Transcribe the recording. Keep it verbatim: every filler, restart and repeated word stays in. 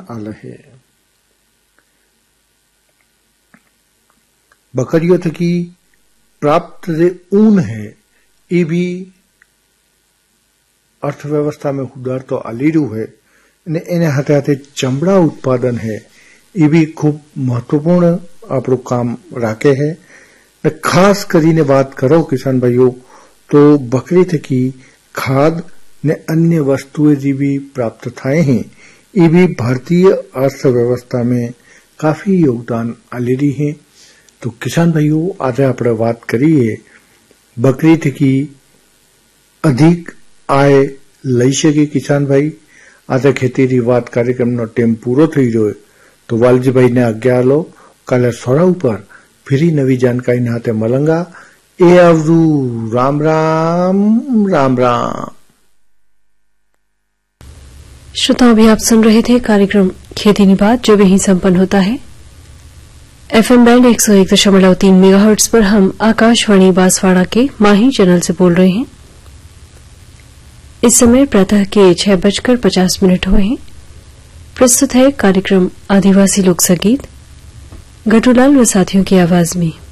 आल है। बकरियों थकी प्राप्त जे ऊन है ये भी अर्थव्यवस्था में सुधार तो आली रह्यो है ने एने हाथे हाथे चमड़ा उत्पादन है ये भी खूब महत्वपूर्ण आपणो काम राखे है। ने खास करीने बात करो किसान भाईओ तो बकरी थकी खाद ने अन्य वस्तुएं जी भी प्राप्त थाए हैं ये भी भारतीय अर्थव्यवस्था में काफी योगदान आली रही है। तो किसान भाईओ आज आपणे बात करिए बकरी थकी अधिक आय लई सके किसान भाई। आज खेती री बात कार्यक्रम नो टेम पूरो थई गयो तो वालजी भाई ने आज्ञा लो काले सोड़ा ऊपर फिरी नवी जानकारी ने हाथे मलंगा ए आवरू राम राम राम राम। श्रोताओं भी आप सुन रहे थे कार्यक्रम खेती निबात जो यहीं संपन्न होता है एफएम बैंड एक सौ एक दशमलव तीन मेगाहर्ट्ज पर। हम आकाशवाणी बांसवाड़ा के माही चैनल से बोल रहे हैं। इस समय प्रातः के छह बजकर पचास मिनट हुए हैं। प्रस्तुत है कार्यक्रम आदिवासी लोक संगीत गटूलाल व साथियों की आवाज में।